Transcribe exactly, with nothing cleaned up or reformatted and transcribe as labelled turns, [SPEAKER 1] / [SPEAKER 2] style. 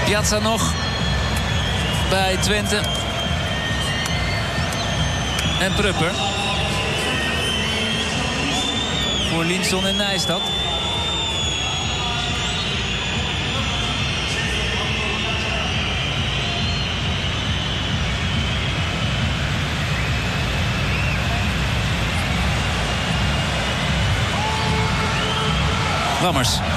[SPEAKER 1] Piazza nog bij Twente. En Prupper. Voor Linson en Nijstad. Lammers.